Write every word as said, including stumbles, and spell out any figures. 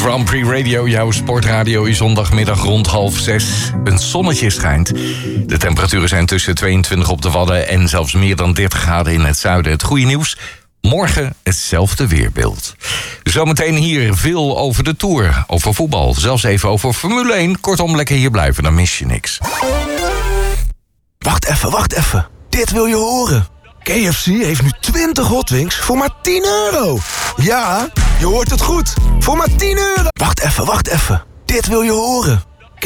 Grand Prix Radio, jouw sportradio, is zondagmiddag rond half zes. Een zonnetje schijnt. De temperaturen zijn tussen tweeëntwintig op de Wadden en zelfs meer dan dertig graden in het zuiden. Het goede nieuws, morgen hetzelfde weerbeeld. Zometeen hier veel over de Tour, over voetbal, zelfs even over Formule één. Kortom, lekker hier blijven, dan mis je niks. Wacht even, wacht even. Dit wil je horen. K F C heeft nu twintig Hot Wings voor maar tien euro. Ja, je hoort het goed. Voor maar tien euro. Wacht even, wacht even. Dit wil je horen.